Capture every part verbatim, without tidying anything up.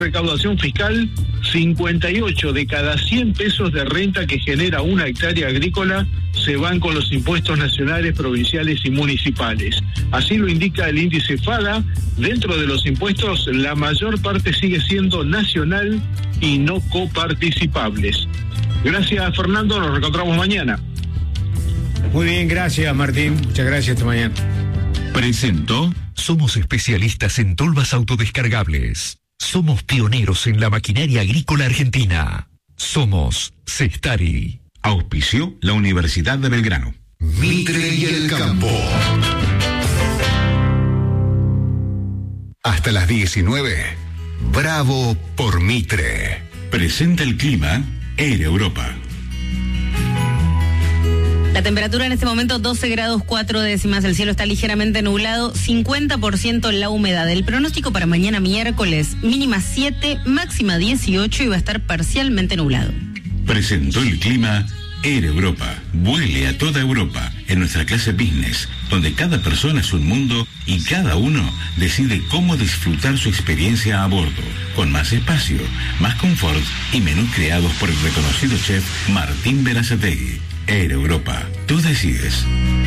recaudación fiscal, cincuenta y ocho de cada cien pesos de renta que genera una hectárea agrícola se van con los impuestos nacionales, provinciales y municipales. Así lo indica el índice FADA. Dentro de los impuestos, la mayor parte sigue siendo nacional y no coparticipables. Gracias, Fernando, nos reencontramos mañana. Muy bien, gracias, Martín. Muchas gracias, hasta mañana. Presento, somos especialistas en tolvas autodescargables. Somos pioneros en la maquinaria agrícola argentina. Somos Cestari. Auspició la Universidad de Belgrano. Mitre y el campo. Hasta las diecinueve. Bravo por Mitre. Presenta el clima Air Europa. La temperatura en este momento doce grados cuatro décimas, el cielo está ligeramente nublado, cincuenta por ciento la humedad. El pronóstico para mañana miércoles, mínima siete, máxima dieciocho y va a estar parcialmente nublado. Presentó el clima Air Europa. Vuele a toda Europa en nuestra clase business, donde cada persona es un mundo y cada uno decide cómo disfrutar su experiencia a bordo, con más espacio, más confort y menús creados por el reconocido chef Martín Berazategui. Air Europa, tú decides.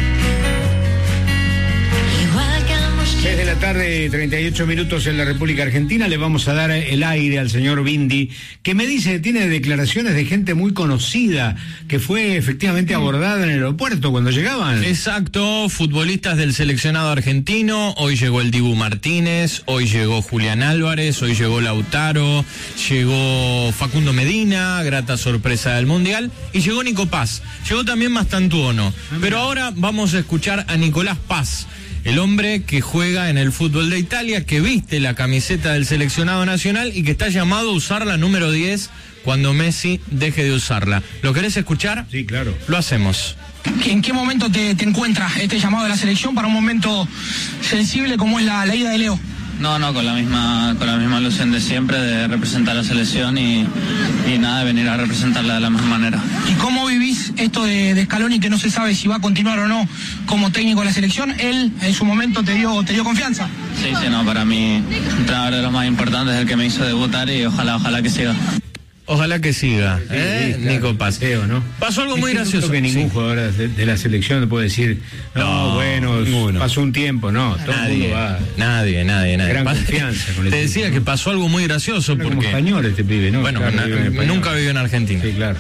seis de la tarde, treinta y ocho minutos en la República Argentina. Le vamos a dar el aire al señor Bindi, que me dice que tiene declaraciones de gente muy conocida, que fue efectivamente abordada en el aeropuerto cuando llegaban. Exacto, futbolistas del seleccionado argentino. Hoy llegó el Dibu Martínez, hoy llegó Julián Álvarez, hoy llegó Lautaro, llegó Facundo Medina, grata sorpresa del Mundial, y llegó Nico Paz. Llegó también Mastantuono. Pero ahora vamos a escuchar a Nicolás Paz, el hombre que juega en el fútbol de Italia, que viste la camiseta del seleccionado nacional y que está llamado a usar la número diez cuando Messi deje de usarla. ¿Lo querés escuchar? Sí, claro. Lo hacemos. ¿En qué momento te, te encuentras este llamado de la selección para un momento sensible como es la, la ida de Leo? No, no, con la misma con la misma ilusión de siempre, de representar a la selección y, y nada, de venir a representarla de la misma manera. ¿Y cómo vivís esto de, de Scaloni, que no se sabe si va a continuar o no como técnico de la selección? Él en su momento te dio te dio confianza. Sí, sí, no, para mí un entrenador de los más importantes, el que me hizo debutar y ojalá, ojalá que siga. Ojalá que siga, sí, ¿eh? Sí, claro. Nico Paz. ¿no? Pasó algo es muy que gracioso. Creo que ningún sí. jugador de, de la selección puede decir, no, no bueno, ninguno. Pasó un tiempo, no. Todo nadie, el mundo va. Nadie, nadie, nadie. Gran Pas confianza con el Te equipo, decía ¿no? que pasó algo muy gracioso porque. Como español este pibe, ¿no? Bueno, claro, na, vive nunca vivió en Argentina. Sí, claro.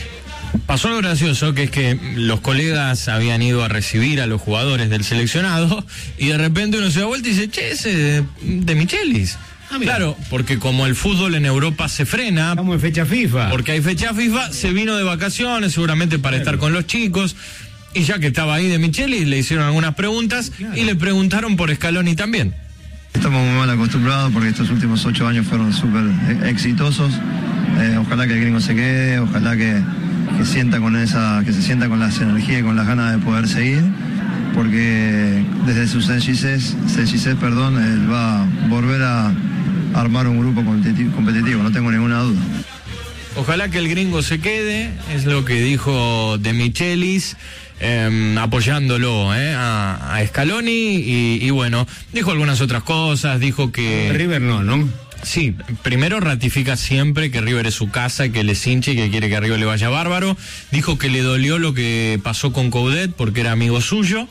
Pasó algo gracioso, que es que los colegas habían ido a recibir a los jugadores del seleccionado y de repente uno se da vuelta y dice, che, ese de, de Michelis. Ah, claro, porque como el fútbol en Europa se frena. Estamos en fecha FIFA. Porque hay fecha FIFA, se vino de vacaciones seguramente para claro. estar con los chicos. Y ya que estaba ahí de Michelis, le hicieron algunas preguntas claro. y le preguntaron por Scaloni también. Estamos muy mal acostumbrados porque estos últimos ocho años fueron súper exitosos. Eh, ojalá que el gringo se quede, ojalá que, que sienta con esa, que se sienta con las energías y con las ganas de poder seguir. Porque desde su sencillez, sencillez perdón, él va a volver a armar un grupo competitivo, no tengo ninguna duda. Ojalá que el gringo se quede, es lo que dijo De Michelis, eh, apoyándolo eh, a, a Scaloni y, y bueno, dijo algunas otras cosas, dijo que... River no, ¿no? Sí, primero ratifica siempre que River es su casa, que le hinche y que quiere que a River le vaya bárbaro. Dijo que le dolió lo que pasó con Coudet porque era amigo suyo.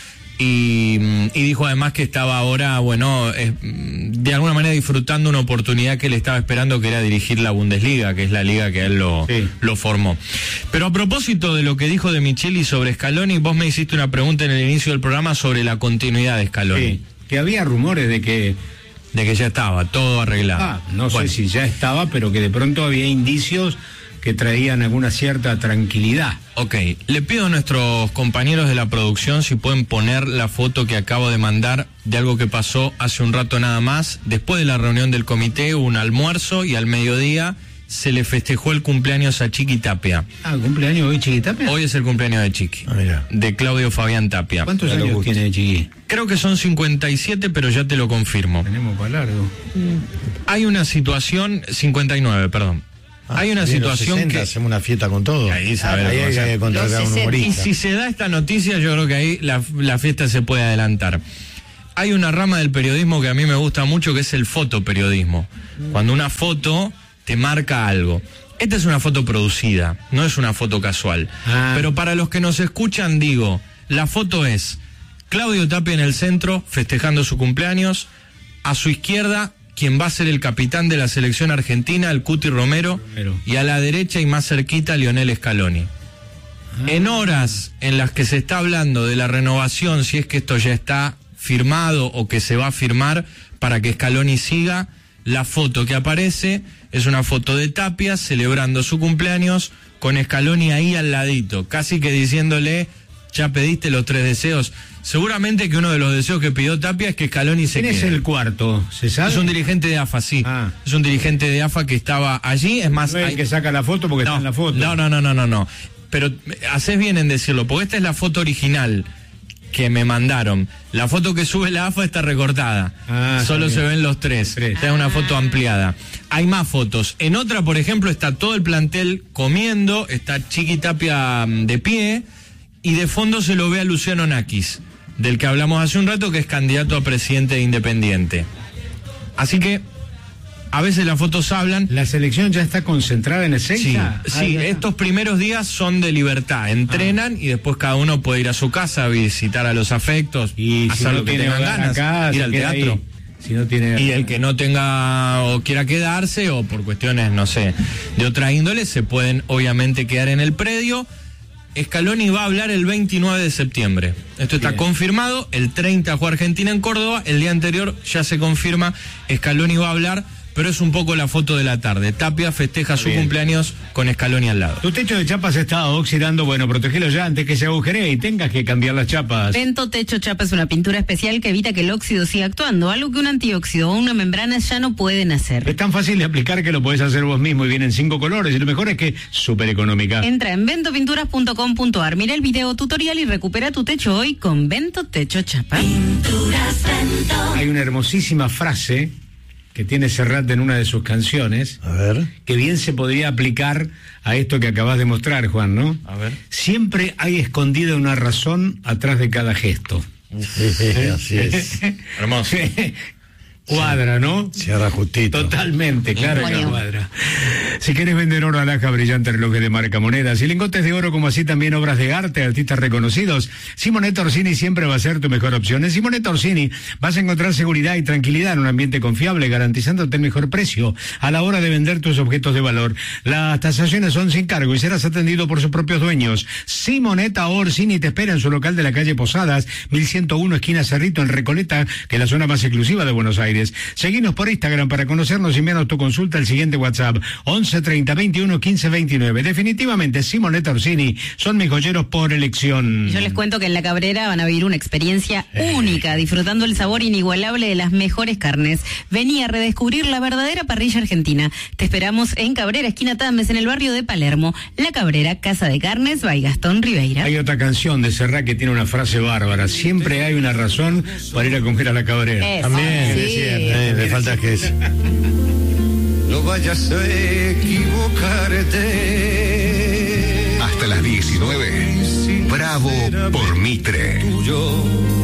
Y, y dijo además que estaba ahora, bueno, eh, de alguna manera disfrutando una oportunidad que le estaba esperando, que era dirigir la Bundesliga, que es la liga que él lo, sí. lo formó. Pero a propósito de lo que dijo De Micheli sobre Scaloni, vos me hiciste una pregunta en el inicio del programa sobre la continuidad de Scaloni. Sí, que había rumores de que... De que ya estaba, todo arreglado. Ah, no bueno. sé si ya estaba, pero que de pronto había indicios que traían alguna cierta tranquilidad. Ok, le pido a nuestros compañeros de la producción si pueden poner la foto que acabo de mandar de algo que pasó hace un rato nada más. Después de la reunión del comité hubo un almuerzo y al mediodía se le festejó el cumpleaños a Chiqui Tapia. Ah, ¿cumpleaños hoy Chiqui Tapia? Hoy es el cumpleaños de Chiqui, ah, mira. de Claudio Fabián Tapia. ¿Cuántos años gusta. tiene Chiqui? Creo que son cincuenta y siete, pero ya te lo confirmo. Tenemos para largo. Mm. Hay una situación, cincuenta y nueve, perdón. Ah, hay una situación sesenta, que hacemos una fiesta con todo. Ahí, sabe ahí hay que contratar a un humorista. Y si se da esta noticia, yo creo que ahí la, la fiesta se puede adelantar. hay una rama del periodismo que a mí me gusta mucho, que es el fotoperiodismo. Cuando una foto te marca algo. Esta es una foto producida, no es una foto casual. Ah. Pero para los que nos escuchan, digo, la foto es Claudio Tapia en el centro, festejando su cumpleaños. A su izquierda, quien va a ser el capitán de la selección argentina, el Cuti Romero. Romero. Y a la derecha y más cerquita, Lionel Scaloni. Ah. En horas en las que se está hablando de la renovación, si es que esto ya está firmado o que se va a firmar para que Scaloni siga, la foto que aparece es una foto de Tapia celebrando su cumpleaños con Scaloni ahí al ladito, casi que diciéndole, ya pediste los tres deseos. Seguramente que uno de los deseos que pidió Tapia es que Scaloni se quede. ¿Quién es el cuarto? ¿Se sabe? Es un dirigente de A F A, sí. Ah. Es un dirigente de A F A que estaba allí, es más... No es el hay... que saca la foto porque no, está en la foto. No, no, no, no, no, no. Pero haces bien en decirlo, porque esta es la foto original que me mandaron. La foto que sube la A F A está recortada. Ah, solo se ven los tres. tres. Esta es una foto ampliada. Hay más fotos. En otra, por ejemplo, está todo el plantel comiendo, está Chiqui Tapia de pie, y de fondo se lo ve a Luciano Nakis, del que hablamos hace un rato, que es candidato a presidente de Independiente. Así que a veces las fotos hablan. ¿La selección ya está concentrada en Ezeiza? Sí, sí, ah, estos primeros días son de libertad. Entrenan ah. y después cada uno puede ir a su casa a visitar a los afectos, y hacer si no lo que tengan ganas, acá, ir al teatro. Ahí. Si no tiene... Y el que no tenga o quiera quedarse, o por cuestiones, no sé, de otra índole, se pueden obviamente quedar en el predio. Scaloni va a hablar el veintinueve de septiembre. Esto está Bien. confirmado. El treinta juega Argentina en Córdoba. El día anterior ya se confirma. Scaloni va a hablar, pero es un poco la foto de la tarde. Tapia festeja su Bien. cumpleaños con Scaloni al lado. Tu techo de chapas está oxidando. Bueno, protegelo ya antes que se agujeree y tengas que cambiar las chapas. Vento Techo Chapa es una pintura especial que evita que el óxido siga actuando, algo que un antióxido o una membrana ya no pueden hacer. Es tan fácil de aplicar que lo podés hacer vos mismo y vienen cinco colores, y lo mejor es que es súper económica. Entra en vento pinturas punto com punto ar, mira el video tutorial y recupera tu techo hoy con Vento Techo Chapa. Pinturas Vento. Hay una hermosísima frase que tiene Serrat en una de sus canciones, a ver, que bien se podría aplicar a esto que acabas de mostrar, Juan, ¿no? A ver. Siempre hay escondida una razón atrás de cada gesto. Sí, así es. Hermoso. Cuadra, ¿no? Cierra justito. Totalmente, claro que cuadra. Si quieres vender oro, alhaja, brillante, relojes de marca, monedas y lingotes de oro, como así también obras de arte, artistas reconocidos, Simonetta Orsini siempre va a ser tu mejor opción. En Simonetta Orsini vas a encontrar seguridad y tranquilidad en un ambiente confiable, garantizándote el mejor precio a la hora de vender tus objetos de valor. Las tasaciones son sin cargo y serás atendido por sus propios dueños. Simonetta Orsini te espera en su local de la calle Posadas, mil ciento uno, esquina Cerrito, en Recoleta, que es la zona más exclusiva de Buenos Aires. Seguinos por Instagram para conocernos y enviarnos tu consulta al siguiente WhatsApp, once treinta veintiuno quince veintinueve. Definitivamente Simonetta Orsini son mis joyeros por elección. Yo les cuento que en La Cabrera van a vivir una experiencia eh. única, disfrutando el sabor inigualable de las mejores carnes. Vení a redescubrir la verdadera parrilla argentina. Te esperamos en Cabrera, esquina Tames, en el barrio de Palermo. La Cabrera, Casa de Carnes, by Gastón Ribeira. Hay otra canción de Serrat que tiene una frase bárbara: siempre hay una razón para ir a comer a La Cabrera. Es, También, sí. Eh, le falta que es. No vayas a equivocarte. Hasta las diecinueve. Bravo por Mitre.